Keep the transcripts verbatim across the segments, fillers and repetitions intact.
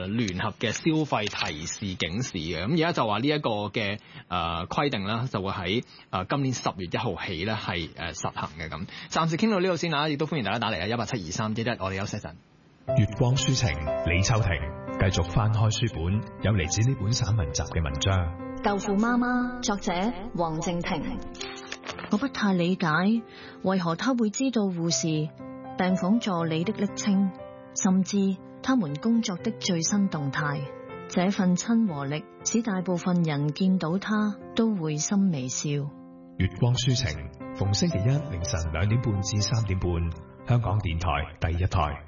誒聯合嘅消費提示警示嘅。咁而家就話呢一個嘅誒規定啦，就會喺誒今年十月一號起咧係誒實行嘅咁。暫時傾到呢度先啦，亦都歡迎大家打嚟啊，一八七二三一一，我哋休息陣。 月光書情，李秋婷繼續翻開書本，有嚟自呢本散文集嘅文章。 豆腐媽媽，作者黃靜婷。 我不太理解為何他會知道護士、病房助理的昵稱，甚至他們工作的最新動態。這份親和力使大部分人見到他都會心微笑。 月光書情，逢星期一凌晨兩點半至三點半，香港電台第一台。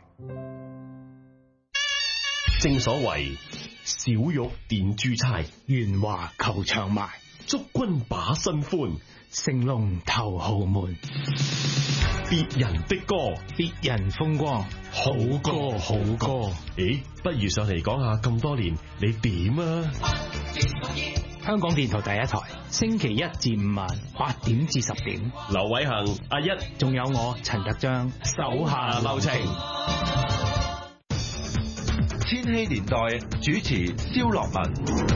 正所謂小玉點珠釵， 圓滑求長埋， 祝君把新歡， 成龍頭豪門。 別人的歌， 別人風光， 好歌好歌。咦，不如上嚟講下咁多年你點啊？ 香港電台第一台，星期一至五晚八點至十點。 劉偉恒、阿一， 仲有我陳德章， 手下留情。 千禧年代主持蕭樂文。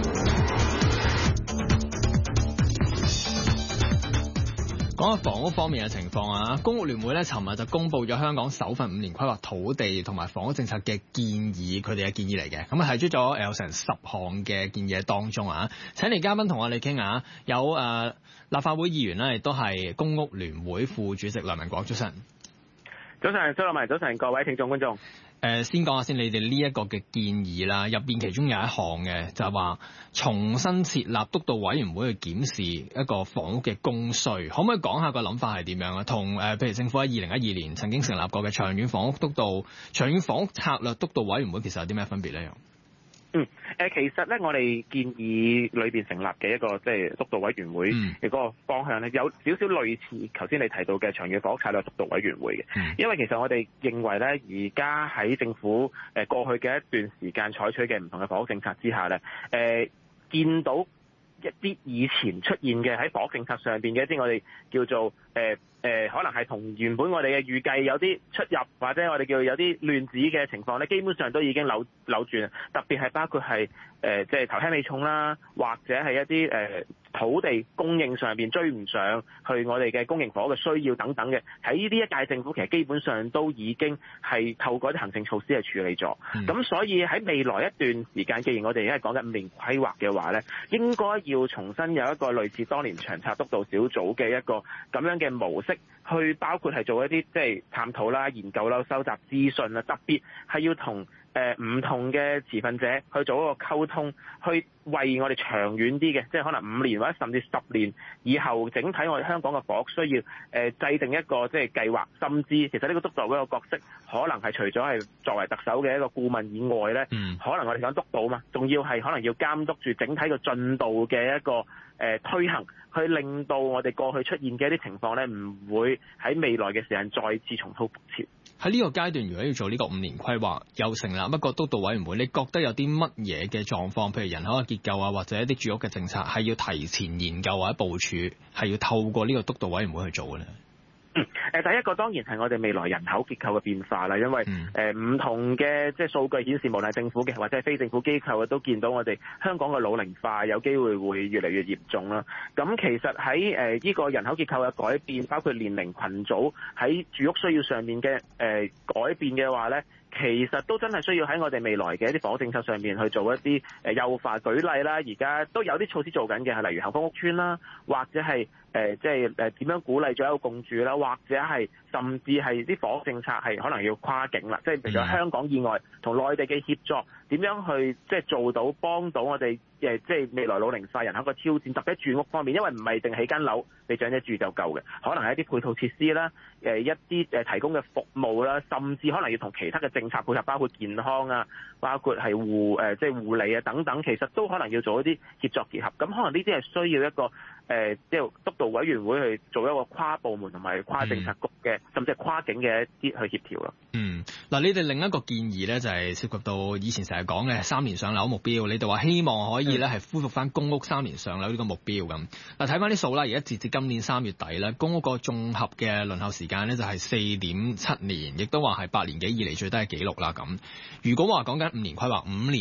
講下房屋方面嘅情況啊，公屋聯會咧，尋日就公布咗香港首份五年規劃土地同埋房屋政策嘅建議，佢哋嘅建議嚟嘅，咁啊提出咗有成十項嘅建議喺當中啊，請嚟嘉賓同我哋傾下，有誒、呃、立法會議員咧，亦都係公屋聯會副主席梁文廣，早晨。 早晨，蘇立文，早晨，各位聽眾觀眾。 誒、呃，先講下先，你哋呢一個嘅建議啦，入邊其中有一項嘅就係話重新設立督導委員會去檢視一個房屋嘅供需，可唔可以講下個諗法係點樣啊？同誒、呃，譬如政府喺二零一二年曾經成立過嘅長遠房屋督導、長遠房屋策略督導委員會，其實有啲咩分別咧？ 嗯，誒、呃，其實咧，我哋建議裏邊成立嘅一個即係督導委員會嘅嗰個方向咧，有少少類似頭先你提到嘅長遠房屋策略督導委員會嘅，嗯、因為其實我哋認為咧，而家喺政府誒過去嘅一段時間採取嘅唔同嘅房屋政策之下咧，誒、呃、見到一啲以前出現嘅喺房屋政策上邊嘅一啲我哋叫做誒。呃誒、呃、可能係同原本我哋嘅預計有啲出入，或者我哋叫有啲亂子嘅情況咧，基本上都已經扭扭轉。特別係包括係誒即係頭輕尾重啦，或者係一啲誒、呃、土地供應上邊追唔上去我哋嘅公營房屋嘅需要等等嘅，喺呢一屆政府其實基本上都已經係透過啲行政措施係處理咗。咁、嗯、所以喺未來一段時間，既然我哋而家係講緊五年規劃嘅話咧，應該要重新有一個類似當年長策督導小組嘅一個咁樣嘅模式。去包括係做一啲即係探討啦、研究啦、收集資訊啦，特別係要同誒唔同嘅持份者去做一個溝通，去為我哋長遠啲嘅，即係可能五年或者甚至十年以後，整體我哋香港嘅房屋需要誒、呃、制定一個即係計劃，甚至其實呢個督導嗰個角色，可能係除咗係作為特首嘅一個顧問以外咧，嗯、可能我哋想督導嘛，仲要係可能要監督住整體個進度嘅一個誒、呃、推行。去令到我哋過去出現嘅一啲情況咧，唔會喺未來嘅時間再次重蹈覆轍。 喺呢個階段，如果要做呢個五年規劃，又成立一個督導委員會，你覺得有啲乜嘢嘅狀況，譬如人口嘅結構啊，或者一啲住屋嘅政策，係要提前研究或者部署，係要透過呢個督導委員會去做嘅咧？ 嗯，誒第一個當然係我哋未來人口結構嘅變化啦，因為誒唔、嗯呃、同嘅即係數據顯示，無論係政府嘅或者係非政府機構嘅，都見到我哋香港嘅老齡化有機會會越嚟越嚴重啦。咁其實喺誒呢個人口結構嘅改變，包括年齡群組喺住屋需要上面嘅誒、呃、改變嘅話咧，其實都真係需要喺我哋未來嘅一啲房屋政策上面去做一啲誒優化。舉例啦，而家都有啲措施做緊嘅，係例如幸福屋邨啦，或者係誒即係誒點樣鼓勵咗一個共住啦，或者係甚至係啲房屋政策係可能要跨境啦，即係譬如香港以外同內地嘅協作，點樣去即係做到幫到我哋誒即係未來老齡化人口嘅挑戰，特別喺住屋方面，因為唔係淨係起間樓俾長者住就夠嘅，可能係一啲配套設施啦，誒一啲誒提供嘅服務啦，甚至可能要同其他嘅政策配合，包括健康啊，包括係護誒即係護理啊等等，其實都可能要做一啲協作結合。咁可能呢啲係需要一個誒即係督導委員會去做一個跨部門同埋跨政策局嘅，嗯、甚至係跨境嘅一啲去協調咯。嗯， 嗱，你哋另一個建議咧就係涉及到以前成日講嘅三年上樓目標，你哋話希望可以咧係恢復翻公屋三年上樓呢個目標咁。嗱，睇翻啲數啦，而家截至今年三月底咧，公屋個綜合嘅輪候時間咧就係四點七年，亦都話係八年幾以嚟最低嘅紀錄啦咁。如果話講緊五年規劃五年。